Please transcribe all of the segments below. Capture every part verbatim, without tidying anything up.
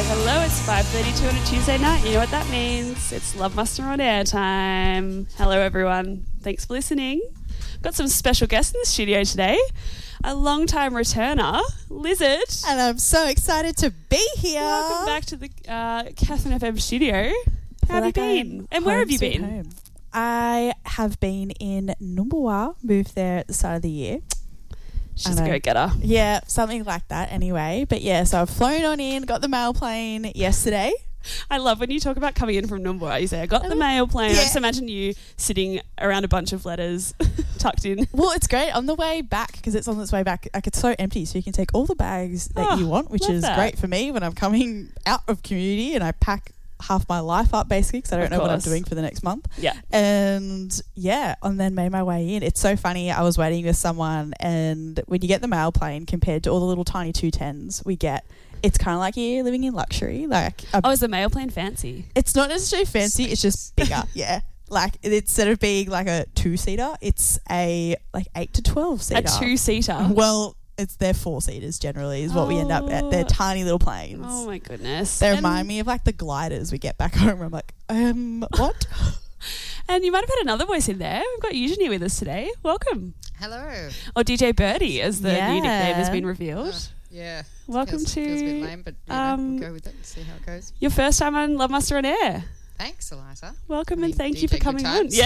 Hello, it's five thirty-two on a Tuesday night. You know what that means. It's Love Muster on air time. Hello, everyone. Thanks for listening. Got some special guests in the studio today. A long-time returner, Lizard. And I'm so excited to be here. Welcome back to the uh, Catherine F M studio. How have you like been? And where have you been? Home. I have been in Numbulwar, moved there at the start of the year. She's a go-getter. Yeah, something like that anyway. But yeah, so I've flown on in, got the mail plane yesterday. I love when you talk about coming in from Numbulwar. You say, I got the mail plane. Yeah. I just imagine you sitting around a bunch of letters tucked in. Well, it's great. On the way back, because it's on its way back, like it's so empty, so you can take all the bags that Oh, you want, which love is that. great for me when I'm coming out of community and I pack half my life up basically because I don't Of know what I'm course. doing for the next month. Yeah. And yeah, and then made my way in. It's so funny. I was waiting with someone, and when you get the mail plane compared to all the little tiny two tens we get, it's kind of like you're living in luxury. Like a, Oh, is the mail plane fancy? it's not necessarily fancy. It's just bigger. Yeah. Like instead of being like a two seater, it's a like eight to twelve seater. A two-seater? Well, it's their four seaters generally is what we end up at. They're Oh. tiny little planes. Oh, my goodness. They And- remind me of like the gliders we get back home. I'm like, um, what? And you might have had another voice in there. We've got Eugenie with us today. Welcome. Hello. Or D J Birdie, as the Yeah. new nickname has been revealed. Uh, yeah. Welcome feels, feels a to, bit lame, but you know, um, we'll go with it and see how it goes. Your first time on Love Muster on Air. Thanks, Eliza. Welcome I mean, and thank do you you for take good coming on. times?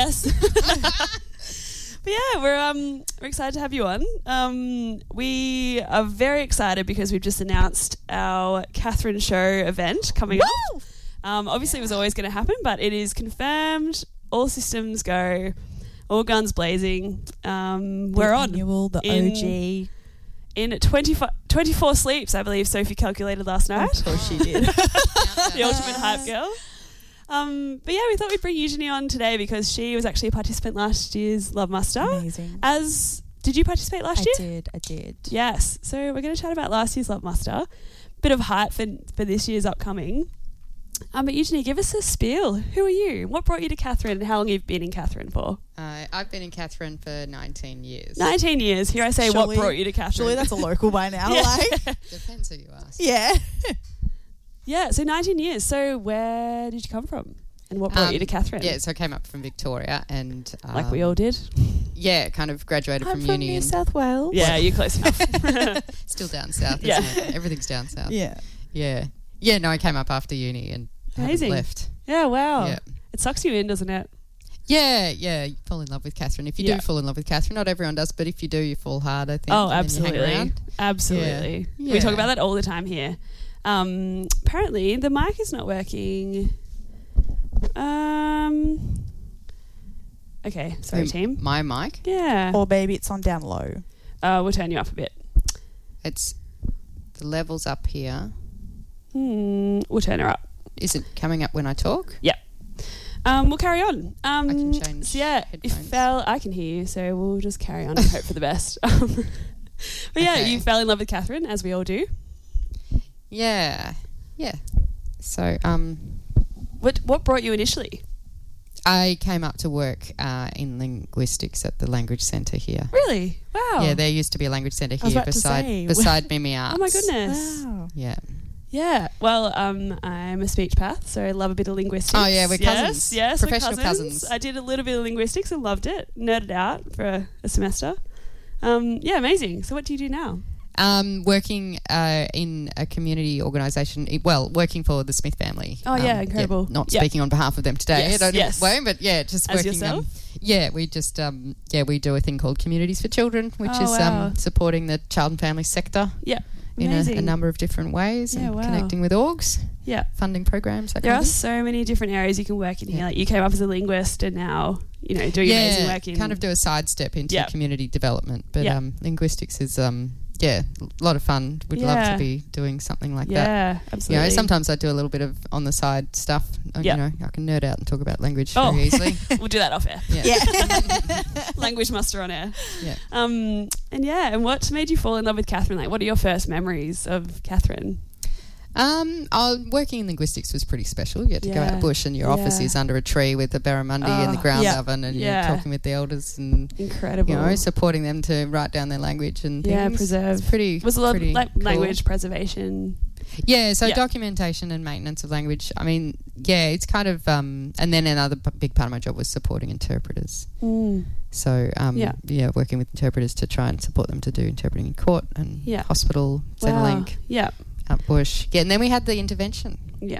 Yes. But yeah, we're um we're excited to have you on. Um, we are very excited because we've just announced our Catherine Show event coming up. Um, obviously, it was always going to happen, but it is confirmed. All systems go, all guns blazing. Um, we're The on annual, the in- O G. in twenty-four, twenty-four sleeps, I believe Sophie calculated last night. Of course she did. The ultimate hype girl. Um, but yeah, we thought we'd bring Eugenie on today because she was actually a participant last year's Love Muster. Amazing. As did you participate last I year? did, I did. Yes. So we're going to chat about last year's Love Muster. Bit of hype for for this year's upcoming. Um, but Eugenie, give us a spiel. Who are you? What brought you to Catherine, and how long you've been in Catherine for? Uh, I've been in Catherine for nineteen years. Nineteen years. Here I say, Surely- what brought you to Catherine? Surely that's a local by now. Yeah. Like, Depends who you ask. yeah. Yeah. So nineteen years. So where did you come from, and what brought Um, you to Catherine? Yeah, so I came up from Victoria and... Um, Like we all did. Yeah, kind of graduated I'm from, from uni New and South Wales. Yeah, you're close enough. still down south, Yeah. isn't it? Everything's down south. Yeah. Yeah. Yeah, no, I came up after uni and haven't Amazing. left. Yeah, wow. Yeah. It sucks you in, doesn't it? Yeah, yeah, you fall in love with Catherine. If you Yeah. do fall in love with Catherine, not everyone does, but if you do, you fall hard, I think. Oh, and then you hang absolutely. around. Absolutely. Yeah. We talk Yeah. about that all the time here. Um, apparently, the mic is not working. Um. Okay, sorry, Who, team. My mic, Yeah. Or maybe it's on down low. Uh, we'll turn you up a bit. it's the levels up here. Hmm, we'll turn her up. Is it coming up when I talk? Yeah. Um, we'll carry on. Um, I can change So yeah, if headphones. fell, I can hear you, so we'll just carry on and hope for the best. Um, but yeah, Okay. you fell in love with Catherine, as we all do. Yeah, yeah. So, um, What What brought you initially? I came up to work uh, in linguistics at the language centre here. Really? Wow. Yeah, there used to be a language centre was here about to beside say. beside Mimi Arts. Oh my goodness. Wow. Yeah. Yeah. Well, um, I'm a speech path, so I love a bit of linguistics. Oh, yeah, we're Yes, cousins. yes, Professional we're cousins. cousins. I did a little bit of linguistics and loved it. Nerded out for a, a semester. Um, yeah, amazing. So what do you do now? Um, working uh, in a community organisation, i- well, working for the Smith family. Oh, yeah, Um, incredible. not Yeah. speaking on behalf of them today, Yes, I don't yes. way, but yeah, just As working. yourself? Um, yeah, we just um, yeah we do a thing called Communities for Children, which Oh, is wow. um, supporting the child and family sector Yeah. in a, Amazing. a number of different ways, Yeah, and wow. connecting with orgs, Yeah. funding programs. That There kind are of thing. so many different areas you can work in here. Yeah. Like you came up as a linguist and now, you know, doing amazing work in... kind of do a sidestep into Yeah. community development, but Yeah. um, linguistics is um, yeah, a lot of fun. Would love Yeah. to be doing something like that. Yeah, You absolutely. know, sometimes I do a little bit of on the side stuff. Uh, Yeah. You know, I can nerd out and talk about language Oh. very easily. We'll do that off air. Yeah. Yeah. Language muster on air. Yeah. Um, and yeah, and what made you fall in love with Catherine? Like, what are your first memories of Catherine? Um, oh, working in linguistics was pretty special. You get to go Yeah. out bush and your office Yeah. is under a tree with the barramundi and the Oh, ground yeah. oven, and Yeah. you're talking with the elders and Incredible. you know supporting them to write down their language and Yeah, things. preserve. It's pretty was a lot pretty like cool. language preservation. Yeah, so Yeah. documentation and maintenance of language. I mean, yeah, it's kind of, um, and then another p- big part of my job was supporting interpreters. Mm. So, um, Yeah. yeah. working with interpreters to try and support them to do interpreting in court and Yeah. hospital, Wow. Centrelink, Yeah. out bush. Yeah, and then we had the intervention. Yeah.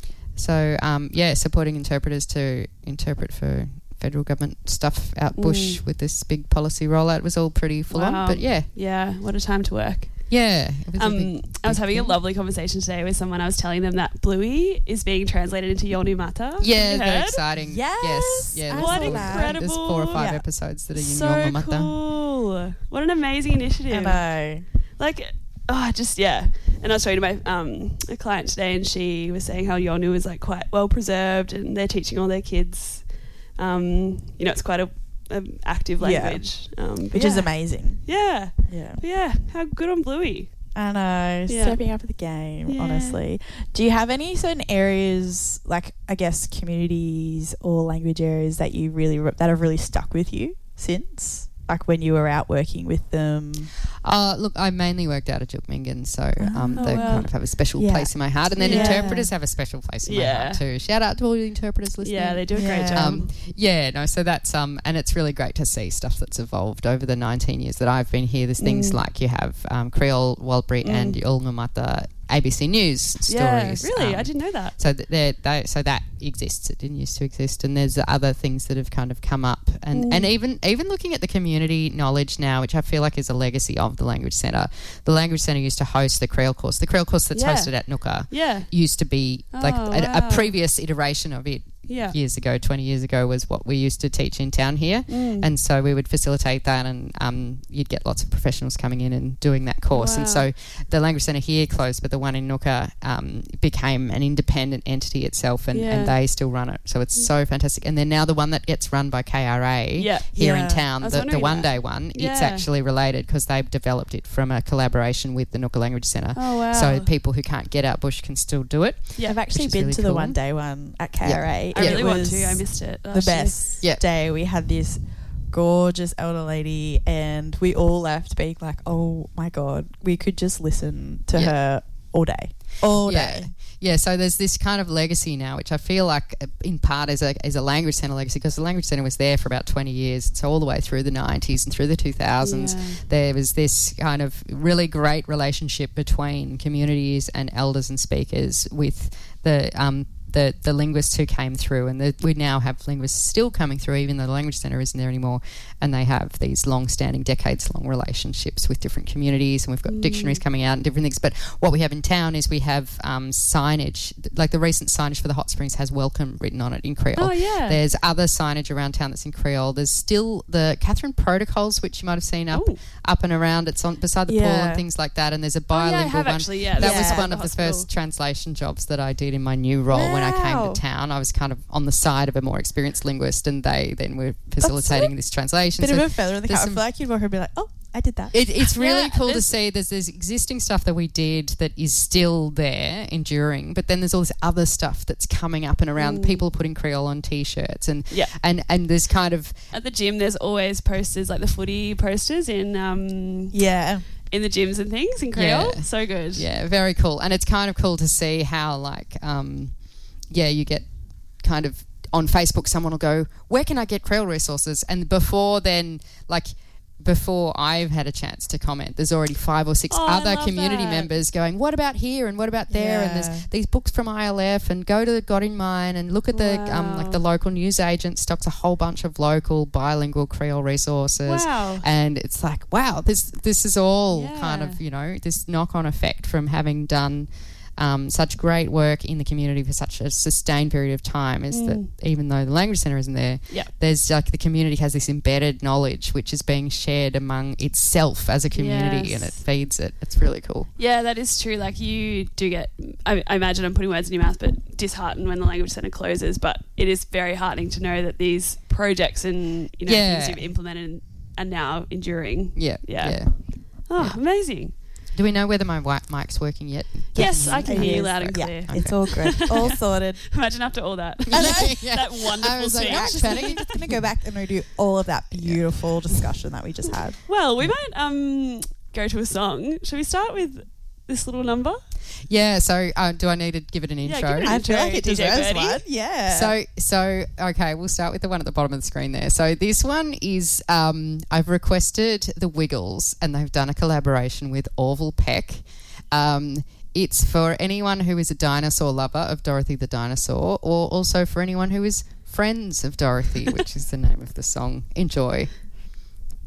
So, um, yeah, supporting interpreters to interpret for federal government stuff out bush Mm. with this big policy rollout was all pretty full Wow. on. But yeah, Yeah. What a time to work. yeah. It was a Um, big, I was big having a thing. lovely conversation today with someone. I was telling them that Bluey is being translated into Yolngu Mata. Yeah, Have you very heard? exciting. Yes, yes, yeah. I there's What four- incredible. There's four or five Yeah. episodes that are in So Yolngu Mata. cool. What an amazing I initiative. know. Like, oh, just, yeah. And I was talking to my um, a client today, and she was saying how Yolngu is like quite well preserved, and they're teaching all their kids. Um, you know, it's quite a, a active Yeah. language, um, but Which yeah. is amazing. Yeah, Yeah. but yeah. How good on Bluey. I know, Yeah. stepping up the game, Yeah. honestly. Do you have any certain areas, like, I guess, communities or language areas that you really, that have really stuck with you since? Like, when you were out working with them? Uh, look, I mainly worked out of Jukmingan, so um, Oh, they wow. kind of have a special Yeah. place in my heart. And then Yeah. interpreters have a special place in my Yeah. heart too. Shout out to all the interpreters listening. Yeah, they do a great Yeah. job. Um, yeah, no, so that's um, and it's really great to see stuff that's evolved over the nineteen years that I've been here. There's things Mm. like you have um, Creole, Walbury, Mm. and Yolngu Mata A B C News stories. Yeah, really, um, I didn't know that. So that they're- they so that exists. It didn't used to exist, and there's other things that have kind of come up, and Mm. and even even looking at the community knowledge now, which I feel like is a legacy of the Language Centre. The Language Centre used to host the Creole course. The Creole course that's Yeah. hosted at Nooka Yeah, used to be like Oh, a, a wow. previous iteration of it. yeah. Years ago, twenty years ago, was what we used to teach in town here. Mm. And so we would facilitate that, and um, you'd get lots of professionals coming in and doing that course. And Wow. so the Language Centre here closed, but the one in Nooka um, became an independent entity itself, and, Yeah. and they still run it. So it's so fantastic. And they're now the one that gets run by K R A Yeah. here Yeah. in town, I was the, the wondering one that. day one. It's Yeah. actually related because they've developed it from a collaboration with the Nooka Language Centre. Oh, wow. So people who can't get out bush can still do it. yeah. I've actually Which is been really to the cool. one day one at K R A. I and really it want was to. I missed it. the last year. best Yeah. day. We had this gorgeous elder lady, and we all left being like, "Oh my god, we could just listen to Yeah. her all day, all yeah. day." Yeah, so there's this kind of legacy now, which I feel like uh, in part is a, is a Language Centre legacy, because the Language Centre was there for about twenty years. So all the way through the nineties and through the two thousands, Yeah. there was this kind of really great relationship between communities and elders and speakers with the um, the, the linguists who came through, and the, we now have linguists still coming through, even though the Language Centre isn't there anymore, and they have these long-standing, decades-long relationships with different communities, and we've got Mm. dictionaries coming out and different things. But what we have in town is we have um, signage, like the recent signage for the Hot Springs has welcome written on it in Creole. Oh, yeah. There's other signage around town that's in Creole. There's still the Catherine Protocols, which you might have seen up Ooh. up and around. It's on beside the pool Yeah. and things like that. And there's a Oh, yeah, I bilingual have one. actually, yeah. That Yeah. was one of the hospital. first translation jobs that I did in my new role when I came Wow. to town. I was kind of on the side of a more experienced linguist, and they then were facilitating this translation. Bit So of a feather in the there's cap. I some- feel like you'd walk and be like, "Oh, I did that." it, it's really Yeah, cool to there's- see there's this existing stuff that we did that is still there, enduring, but then there's all this other stuff that's coming up and around. Mm. People putting Creole on T-shirts, and Yeah. and and there's kind of At the gym, there's always posters, like the footy posters in um yeah, in the gyms and things in Creole. Yeah. So good. yeah, very cool. And it's kind of cool to see how, like, um, yeah, you get kind of on Facebook, someone will go, "Where can I get Creole resources?" And before then, like, before I've had a chance to comment, there's already five or six Oh, I other love community that. members going, "What about here and what about there?" And Yeah. there's these books from I L F, and go to the God in Mine and look at the um, like Wow. the local news agent stocks a whole bunch of local bilingual Creole resources. Wow. And it's like, wow, this this is all kind Yeah. of, you know, this knock-on effect from having done um, such great work in the community for such a sustained period of time, is Mm. that even though the Language Centre isn't there, Yeah. there's like the community has this embedded knowledge which is being shared among itself as a community, Yes. and it feeds it. It's really cool. Yeah, that is true. Like, you do get, I, I imagine I'm putting words in your mouth, but disheartened when the Language Centre closes. But it is very heartening to know that these projects and, you know, Yeah. things you've implemented are now enduring. Yeah, Yeah. yeah. Oh, Yeah. amazing. Do we know whether my wi- mic's working yet? Yes, I can It hear you is. loud and Yeah, clear. it's all good, all sorted. Imagine after all that. Yeah. That I wonderful was like, speech. "Ah, panic." I'm just gonna go back and redo all of that beautiful discussion that we just had. Well, we might um go to a song. Shall we start with this little number? Yeah, so uh, do I need to give it an intro? give it an I feel like it D J deserves Birdie. one. Yeah. So, so okay, we'll start with the one at the bottom of the screen there. So this one is um, I've requested the Wiggles, and they've done a collaboration with Orville Peck. Um, it's for anyone who is a dinosaur lover of Dorothy the Dinosaur, or also for anyone who is friends of Dorothy, which is the name of the song. Enjoy.